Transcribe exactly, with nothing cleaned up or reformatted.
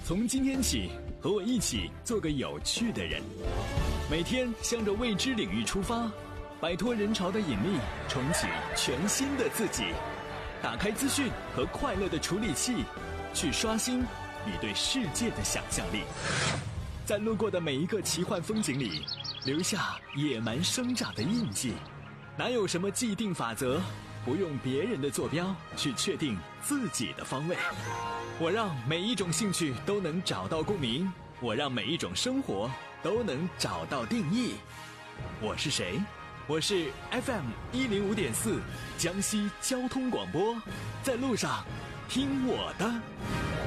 从今天起，和我一起做个有趣的人，每天向着未知领域出发，摆脱人潮的引力，重启全新的自己。打开资讯和快乐的处理器，去刷新你对世界的想象力。在路过的每一个奇幻风景里，留下野蛮生长的印记。哪有什么既定法则，不用别人的坐标去确定自己的方位。我让每一种兴趣都能找到共鸣，我让每一种生活都能找到定义。我是谁？我是 F M 一零五点四江西交通广播，在路上听我的。